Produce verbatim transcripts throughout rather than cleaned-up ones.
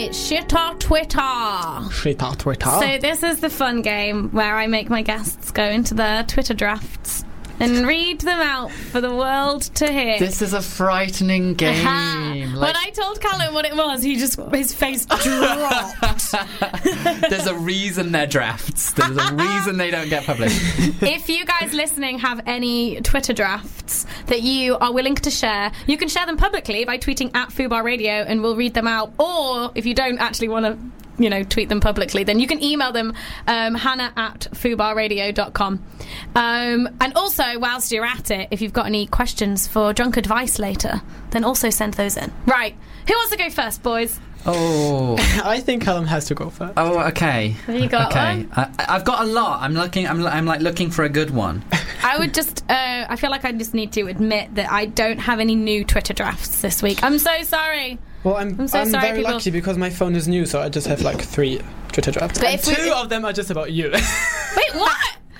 It's Shit or Twitter. Shit or Twitter. So this is the fun game where I make my guests go into their Twitter drafts and read them out for the world to hear. This is a frightening game. Uh-huh. Like, when I told Callum what it was, he just his face dropped. There's a reason they're drafts. There's a reason they don't get published. If you guys listening have any Twitter drafts that you are willing to share, you can share them publicly by tweeting at Fubar Radio, and we'll read them out. Or if you don't actually want to, you know, tweet them publicly, then you can email them, um, hannah at fubarradio dot com. Um, and also, whilst you're at it, if you've got any questions for drunk advice later, then also send those in. Right, who wants to go first, boys? Oh, I think Callum has to go first. oh, okay. Have you got okay. one? I, I've got a lot. I'm looking. I'm, I'm like looking for a good one. I would just, uh, I feel like I just need to admit that I don't have any new Twitter drafts this week. I'm so sorry. Well, I'm, I'm so I'm sorry, very people. lucky because my phone is new, so I just have like three Twitter drafts. But And if we- two of them are just about you. Wait, what?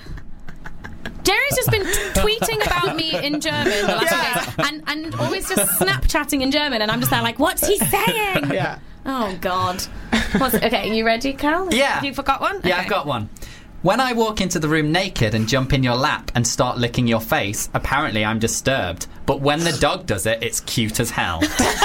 Jerry's just been t- tweeting about me in German the last Yeah. few days, and, and always just Snapchatting in German, and I'm just there like, what's he saying? Yeah. Oh, God. What's, okay, you ready, Cal? Yeah. Have you forgot one? Yeah, Okay. I've got one. When I walk into the room naked and jump in your lap and start licking your face, apparently I'm disturbed. But when the dog does it, it's cute as hell.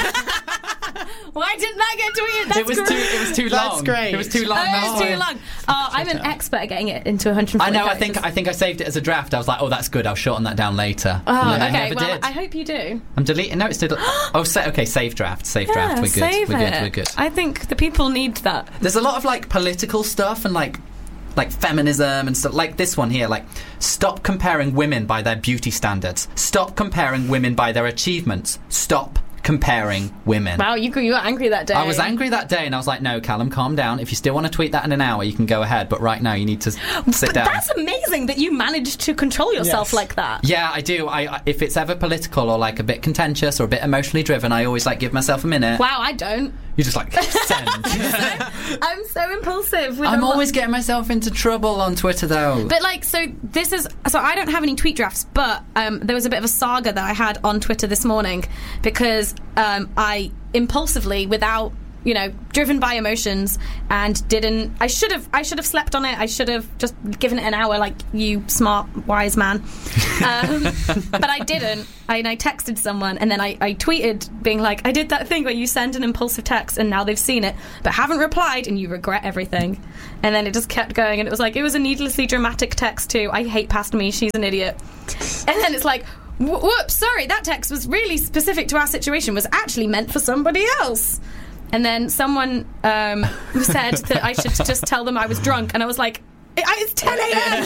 Why didn't that get tweeted? That's it was great. too. It was too That's long. great. It was too long. Oh, That's it's why- too long. Oh, I'm an expert at getting it into one hundred forty I know. I characters. think. I think I saved it as a draft. I was like, oh, that's good. I'll shorten that down later. Oh, and then I okay. never Well, did. I hope you do. I'm deleting. No, it's still. Oh, sa- okay. Save draft. Save draft. Yeah, We're good. save We're it. good. We're good. I think the people need that. There's a lot of like political stuff and like like feminism and stuff like this one here, like stop comparing women by their beauty standards, stop comparing women by their achievements, stop comparing women. Wow, you you were angry that day. I was angry that day and I was like, no, Callum, calm down. If you still want to tweet that in an hour, you can go ahead, but right now you need to s- sit But down. that's amazing that you managed to control yourself Yes. like that. Yeah, I do. I, I if it's ever political or like a bit contentious or a bit emotionally driven, I always like give myself a minute. Wow, I don't. You just like send. I'm so impulsive. With I'm a lot- always getting myself into trouble on Twitter though. But like, so this is so I don't have any tweet drafts, but um, there was a bit of a saga that I had on Twitter this morning because um, I impulsively, without you know, driven by emotions, and didn't. I should have. I should have slept on it. I should have just given it an hour, like you smart, wise man. Um, but I didn't. I, and I texted someone, and then I, I tweeted, being like, "I did that thing where you send an impulsive text, and now they've seen it, but haven't replied, and you regret everything." And then it just kept going, and it was like it was a needlessly dramatic text too. I hate past me. She's an idiot. And then it's like, wh- whoops, sorry, that text was really specific to our situation. Was actually meant for somebody else. And then someone um, said that I should just tell them I was drunk, and I was like, it's ten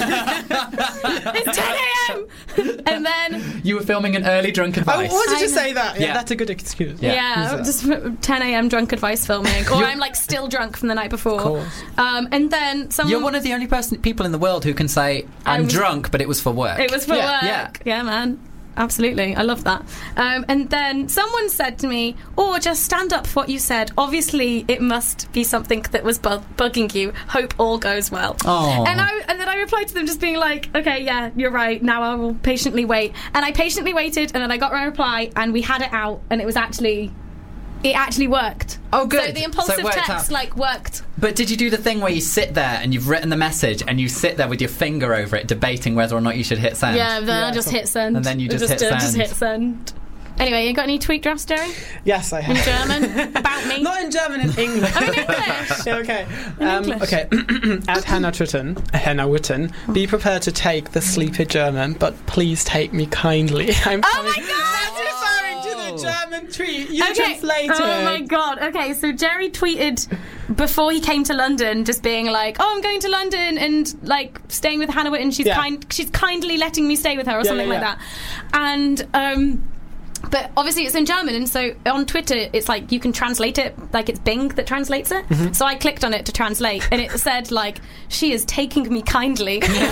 a.m. It's ten a.m. And then You were filming an early drunk Oh, advice. what did you I- say that? Yeah, Yeah. that's a good excuse. Yeah. yeah, Who's just ten a.m. drunk advice filming, or I'm like still drunk from the night before. course. Um, and then someone. You're one of the only person, people in the world who can say, I'm was- drunk, but it was for work. It was for Yeah. work. Yeah. Yeah, man. Absolutely. I love that. Um, and then someone said to me, oh, just stand up for what you said. Obviously, it must be something that was bu- bugging you. Hope all goes well. Aw. And, I, and then I replied to them just being like, okay, yeah, you're right. Now I will patiently wait. And I patiently waited, and then I got my reply, and we had it out, and it was actually... It actually worked. Oh, good. So the So impulsive it worked text, out. like, worked. But did you do the thing where you sit there and you've written the message and you sit there with your finger over it debating whether or not you should hit send? Yeah, then I Yeah, just cool. hit send. And then you just hit uh, just send. hit send. Anyway, you got any tweet drafts, Jerry? Yes, I In have. German? About me? Not in German, in English. Oh, in English. Yeah, okay. In Um, English. okay. At Hannah Witten, Hannah Witten, be prepared to take the sleepy German, but please take me kindly. I'm Oh coming- my God! That's referring to the German tweet you translated. Oh my god. Okay, so Jerry tweeted before he came to London, just being like, "Oh, I'm going to London and like staying with Hannah Witten. She's Yeah. kind. She's kindly letting me stay with her, or Yeah, something yeah, like yeah. that." And um. But obviously it's in German, and so on Twitter it's like you can translate it, like it's Bing that translates it. Mm-hmm. So I clicked on it to translate, and it said like, "She is taking me kindly," and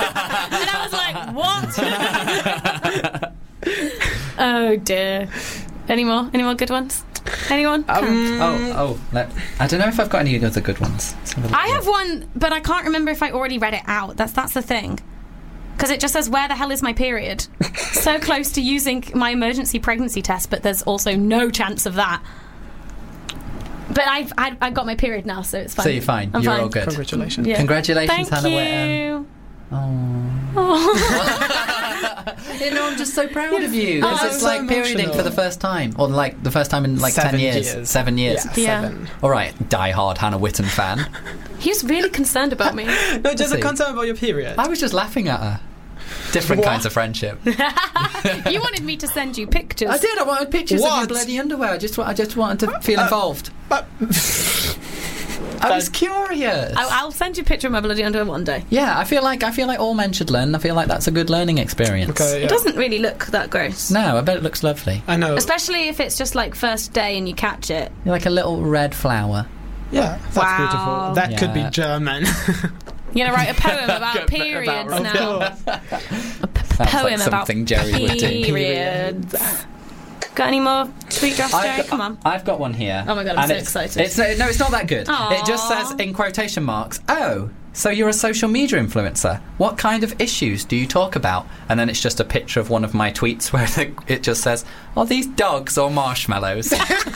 I was like, "What?" Oh dear. Any more? Any more good ones? Anyone? Um, Oh, oh. Let, I don't know if I've got any other good ones. Let's have a look. I have one, but I can't remember if I already read it out. That's that's the thing. Because it just says, where the hell is my period? So close to using my emergency pregnancy test, but there's also no chance of that. But I've I, I got my period now, so it's fine. So you're fine. I'm You're fine. all good. Congratulations. Yeah. Congratulations, Thank Hannah you. Witten. Oh. Oh. You know, I'm just so proud of you. Oh, Because I'm it's so like perioding emotional. for the first time. Or like the first time in like Seven ten years. years. Seven years. Yeah, Yeah. seven. All right, die-hard Hannah Witten fan. He was really concerned about me. No, just see. a concern about your period. I was just laughing at her. Different What? kinds of friendship. You wanted me to send you pictures. I did. I wanted pictures of your What? bloody underwear. I just, wa- I just wanted to feel Uh, involved. But I was That's- curious. I, I'll send you a picture of my bloody underwear one day. Yeah, I feel like I feel like all men should learn. I feel like that's a good learning experience. okay, yeah. It doesn't really look that gross. No, I bet it looks lovely. I know. Especially if it's just like first day and you catch it. You're like a little red flower. Yeah, that's Wow. beautiful. That Yeah. could be German. You're gonna write a poem about Good- periods about- now. Of course. A p- Sounds poem like about something Jerry would do. periods. Got any more tweet drafts, Jerry? I've got, Come on. I've got one here. Oh my God, I'm And so it's, excited. It's no, no, it's not that good. Aw. It just says in quotation marks, "Oh, so you're a social media influencer. What kind of issues do you talk about?" And then it's just a picture of one of my tweets where the, it just says, "Are these dogs or marshmallows?"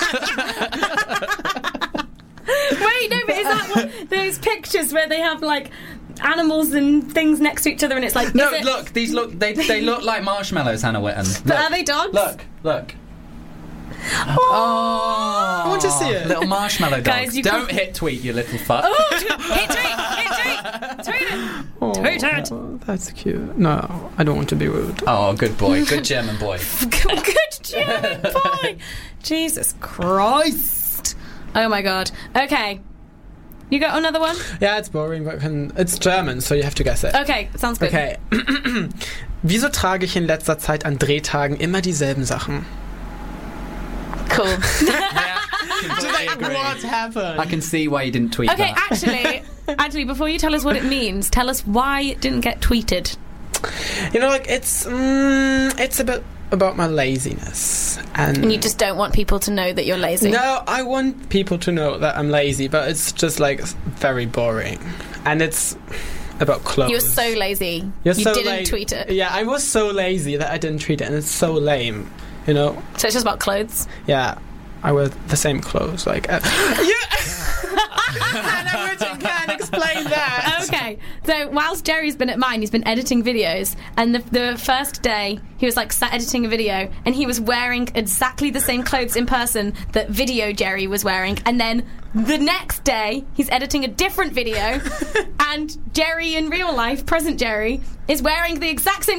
Wait, no, but is that what, those pictures where they have like animals and things next to each other and it's like... No, is it- look, these look they they look like marshmallows, Hannah Witten. But Look, are they dogs? Look, look. Oh, I want to see it. Little marshmallow dogs. Guys, you Don't can- hit tweet, you little fuck. Oh, hit tweet, hit tweet, tweet it. Oh, Tweet it. that's cute. No, I don't want to be rude. Oh, good boy, good German boy. Good German boy. Jesus Christ. Oh my God. Okay. You got another one? Yeah, it's boring, but can, it's German, so you have to guess it. Okay, sounds good. Okay. Wieso trage ich in letzter Zeit an Drehtagen immer dieselben Sachen? Cool. Yeah, completely agree. What happened? I can see why you didn't tweet Okay, that. actually, actually, before you tell us what it means, tell us why it didn't get tweeted. You know, like it's mm, it's a bit about my laziness, and, And you just don't want people to know that you're lazy. no, I want people to know that I'm lazy, but it's just like very boring, and it's about clothes. You're so lazy. You're you so didn't la- tweet it. Yeah, I was so lazy that I didn't tweet it, and it's so lame. You know? So it's just about clothes. Yeah, I wear the same clothes. Like, uh, you. Hannah Witten can't explain that. Okay, so whilst Jerry's been at mine, he's been editing videos, and the, the first day he was like sat editing a video, and he was wearing exactly the same clothes in person that video Jerry was wearing, and then the next day he's editing a different video, and Jerry in real life, present Jerry, is wearing the exact same